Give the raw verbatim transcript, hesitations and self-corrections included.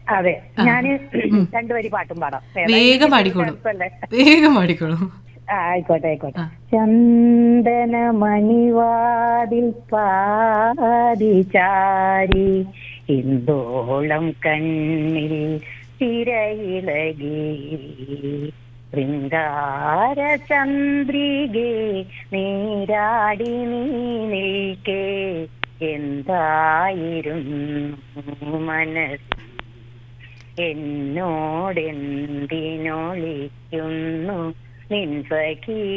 അതെ, ആ. ഞാന് ഉം. രണ്ടുപേരി പാട്ടും പാടാം. വേഗം പാടിക്കോളൂ. കുഴപ്പമില്ലേ? വേഗം പാടിക്കോളൂ. ആ, ആയിക്കോട്ടെ ആയിക്കോട്ടെ. ആ. ചന്ദന മണിവാതിൽ പാതിചാരി ഇന്ദോളം കണ്ണിൽ തിരയിളകി ശൃംഗാര ചന്ദ്രികെ നീരാടി നീ നിൽക്കേ എന്തായിരുന്നു മനസ്സ് എന്നോടെന്തിനൊളിക്കുന്നു നിൻ സഖി